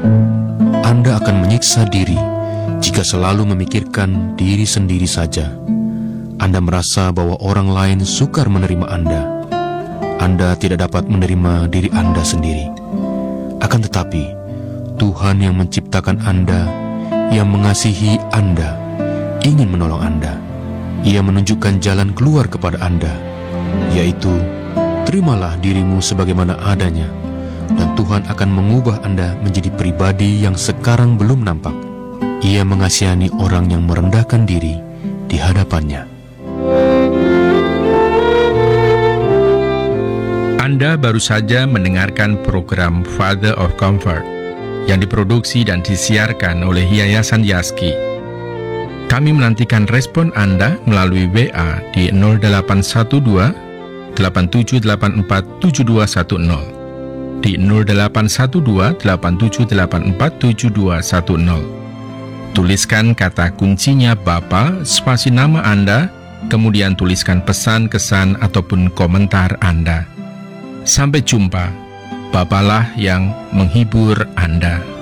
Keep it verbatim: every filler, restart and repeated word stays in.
Anda akan menyiksa diri jika selalu memikirkan diri sendiri saja. Anda merasa bahwa orang lain sukar menerima Anda. Anda tidak dapat menerima diri Anda sendiri. Akan tetapi, Tuhan yang menciptakan Anda, yang mengasihi Anda, ingin menolong Anda. Ia menunjukkan jalan keluar kepada Anda, yaitu terimalah dirimu sebagaimana adanya, dan Tuhan akan mengubah Anda menjadi pribadi yang sekarang belum nampak. Ia mengasihani orang yang merendahkan diri di hadapannya. Anda baru saja mendengarkan program Father of Comfort yang diproduksi dan disiarkan oleh Yayasan Yaski. Kami menantikan respon Anda melalui W A di nol delapan satu dua, delapan tujuh delapan empat, tujuh dua satu nol, di nol delapan satu dua, delapan tujuh delapan empat, tujuh dua satu nol. Tuliskan kata kuncinya Bapa, spasi nama Anda, kemudian tuliskan pesan, kesan, ataupun komentar Anda. Sampai jumpa, Bapalah yang menghibur Anda.